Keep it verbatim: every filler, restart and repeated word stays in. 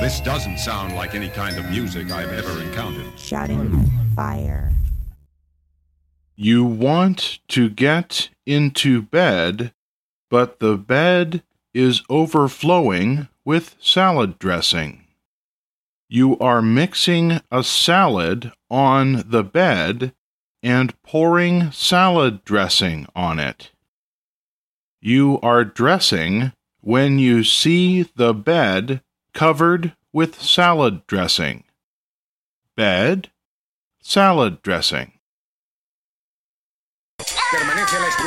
This doesn't sound like any kind of music I've ever encountered. Shouting fire. You want to get into bed, but the bed is overflowing with salad dressing. You are mixing a salad on the bed and pouring salad dressing on it. You are dressing when you see the bed covered with salad dressing. Bed, salad dressing.